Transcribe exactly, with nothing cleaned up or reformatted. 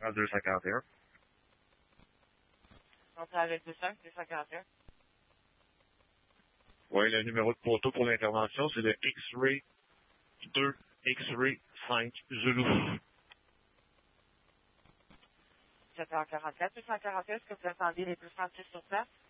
à deux cent quarante et un. Entrée avec deux cents, deux cent quarante et un. Oui, le numéro de poteau pour l'intervention, c'est le X-Ray deux, X-Ray cinq, Zulu. sept heures quarante-quatre, deux cent quarante et un, est-ce que vous attendez les deux cent six sur place?